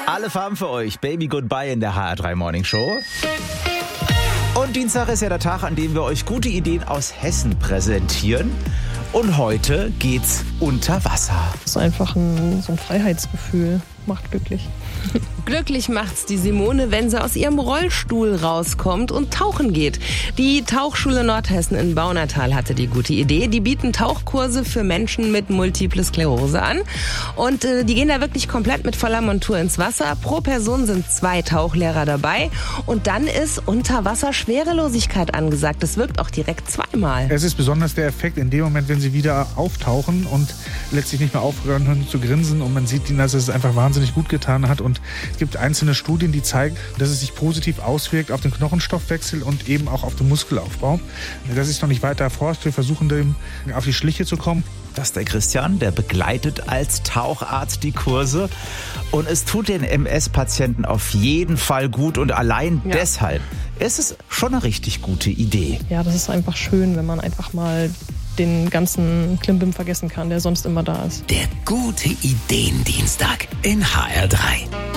Alle Farben für euch. Baby Goodbye in der HR3 Morning Show. Und Dienstag ist ja der Tag, an dem wir euch gute Ideen aus Hessen präsentieren. Und heute geht's unter Wasser. Das ist einfach so ein Freiheitsgefühl. Macht glücklich. Glücklich macht's die Simone, wenn sie aus ihrem Rollstuhl rauskommt und tauchen geht. Die Tauchschule Nordhessen in Baunatal hatte die gute Idee. Die bieten Tauchkurse für Menschen mit Multiple Sklerose an. Und die gehen da wirklich komplett mit voller Montur ins Wasser. Pro Person sind 2 Tauchlehrer dabei. Und dann ist Unterwasser-Schwerelosigkeit angesagt. Das wirkt auch direkt zweimal. Es ist besonders der Effekt in dem Moment, wenn sie wieder auftauchen und letztlich nicht mehr aufhören zu grinsen. Und man sieht ihnen, dass es einfach wahnsinnig gut getan hat. Und es gibt einzelne Studien, die zeigen, dass es sich positiv auswirkt auf den Knochenstoffwechsel und eben auch auf den Muskelaufbau. Das ist noch nicht weiter erforscht. Wir versuchen dem auf die Schliche zu kommen. Das ist der Christian, der begleitet als Taucharzt die Kurse. Und es tut den MS-Patienten auf jeden Fall gut. Und allein deshalb ist es schon eine richtig gute Idee. Ja, das ist einfach schön, wenn man einfach mal den ganzen Klimbim vergessen kann, der sonst immer da ist. Der gute Ideendienstag in HR3.